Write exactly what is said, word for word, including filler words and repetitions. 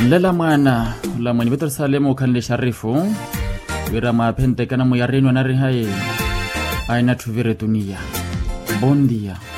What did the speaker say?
lela mwana la mwenye beto salemo kanle sharifu wira mapente kana mo yareno na rihaye aina tuvire dunia. Bon dia.